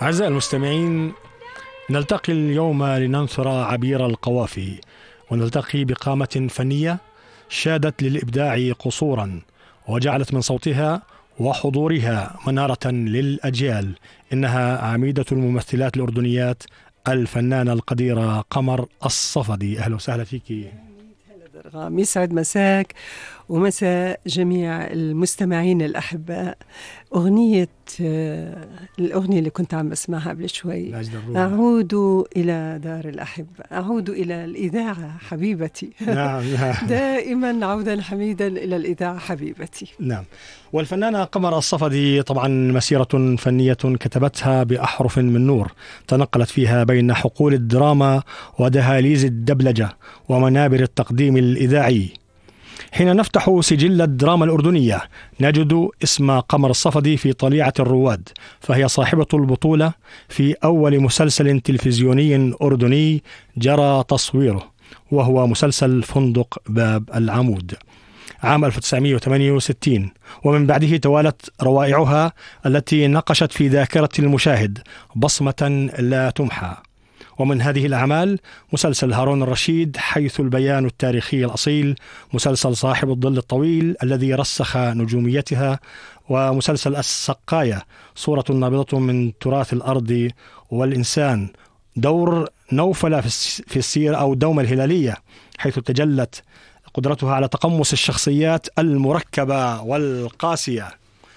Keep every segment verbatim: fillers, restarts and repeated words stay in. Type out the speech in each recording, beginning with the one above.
أعزائي المستمعين، نلتقي اليوم لننثر عبير القوافي، ونلتقي بقامة فنية شادت للإبداع قصورا، وجعلت من صوتها وحضورها منارة للأجيال. إنها عميدة الممثلات الأردنيات الفنانة القديرة قمر الصفدي. أهلا وسهلا فيك. يسعد مساك ومساء جميع المستمعين الأحباء. أغنية الأغنية اللي كنت عم بسمعها قبل شوي، أعود إلى دار الأحبة، أعود إلى الإذاعة حبيبتي. نعم نعم. دائما عودا حميدا إلى الإذاعة حبيبتي. نعم. والفنانة قمر الصفدي طبعا مسيرة فنية كتبتها بأحرف من نور، تنقلت فيها بين حقول الدراما ودهاليز الدبلجة ومنابر التقديم الإذاعي. حين نفتح سجل الدراما الأردنية نجد اسم قمر الصفدي في طليعة الرواد، فهي صاحبة البطولة في أول مسلسل تلفزيوني أردني جرى تصويره، وهو مسلسل فندق باب العمود عام ألف وتسعمائة وثمانية وستين، ومن بعده توالت روائعها التي نقشت في ذاكرة المشاهد بصمة لا تمحى. ومن هذه الأعمال مسلسل هارون الرشيد حيث البيان التاريخي الأصيل، مسلسل صاحب الظل الطويل الذي رسخ نجوميتها، ومسلسل السقاية صورة نابضة من تراث الأرض والإنسان، دور نوفل في السيرة أو دومة الهلالية حيث تجلت قدرتها على تقمص الشخصيات المركبة والقاسية.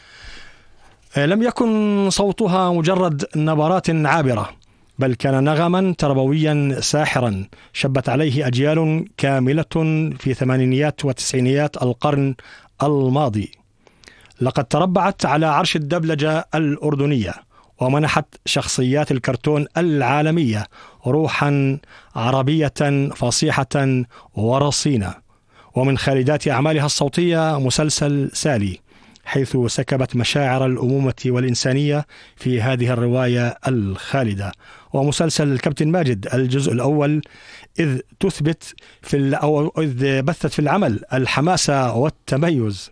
لم يكن صوتها مجرد نبرات عابرة، بل كان نغما تربويا ساحرا شبت عليه أجيال كاملة في ثمانينيات وتسعينيات القرن الماضي. لقد تربعت على عرش الدبلجة الأردنية، ومنحت شخصيات الكرتون العالمية روحا عربية فصيحة ورصينة. ومن خالدات أعمالها الصوتية مسلسل سالي، حيث سكبت مشاعر الأمومة والإنسانية في هذه الرواية الخالدة، ومسلسل الكابتن ماجد الجزء الأول، إذ تثبت في أو إذ بثت في العمل الحماسة والتميز.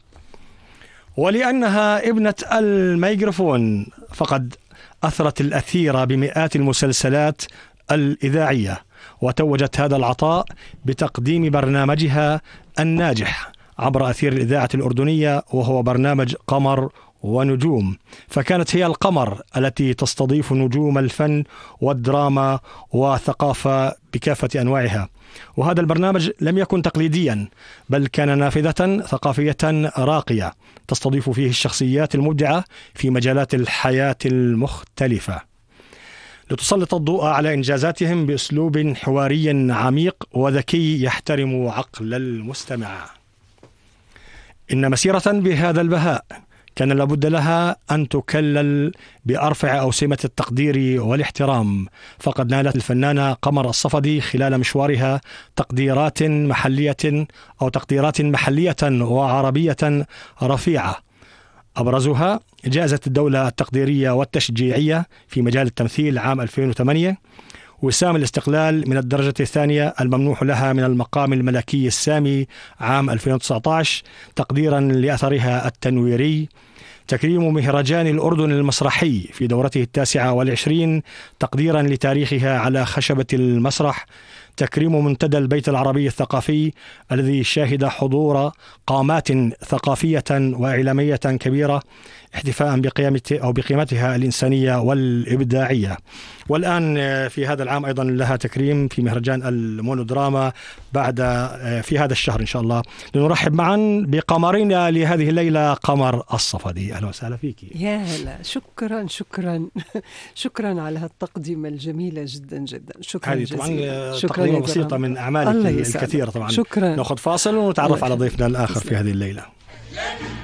ولأنها ابنة الميكروفون فقد أثرت الأثير بمئات المسلسلات الإذاعية، وتوجت هذا العطاء بتقديم برنامجها الناجح عبر أثير الإذاعة الأردنية، وهو برنامج قمر ونجوم. فكانت هي القمر التي تستضيف نجوم الفن والدراما والثقافة بكافة أنواعها. وهذا البرنامج لم يكن تقليديا، بل كان نافذة ثقافية راقية تستضيف فيه الشخصيات المبدعة في مجالات الحياة المختلفة، لتسلط الضوء على إنجازاتهم بأسلوب حواري عميق وذكي يحترم عقل المستمع. إن مسيرة بهذا البهاء كان لابد لها أن تكلل بأرفع أوسمة التقدير والاحترام، فقد نالت الفنانة قمر الصفدي خلال مشوارها تقديرات محلية أو تقديرات محلية وعربية رفيعة، أبرزها جائزة الدولة التقديرية والتشجيعية في مجال التمثيل عام ألفين وثمانية، وسام الاستقلال من الدرجة الثانية الممنوح لها من المقام الملكي السامي عام ألفين وتسعة عشر تقديرا لأثرها التنويري، تكريم مهرجان الأردن المسرحي في دورته التاسعة والعشرين تقديرا لتاريخها على خشبة المسرح، تكريم منتدى البيت العربي الثقافي الذي شاهد حضور قامات ثقافية وإعلامية كبيرة احتفاء بقيمته أو بقيمتها الإنسانية والإبداعية. والآن في هذا العام أيضا لها تكريم في مهرجان المونودراما بعد في هذا الشهر إن شاء الله. لنرحب معا بقمرنا لهذه الليلة قمر الصفدي. أهلا وسهلا فيك. يا هلا، شكرا شكرا شكرا على هالتقديمة الجميلة جدا جدا. شكرا هذه طبعا تقديمة بسيطة من أعمالك الكثيرة. طبعا شكرا. نأخذ فاصل ونتعرف على ضيفنا الآخر في هذه الليلة.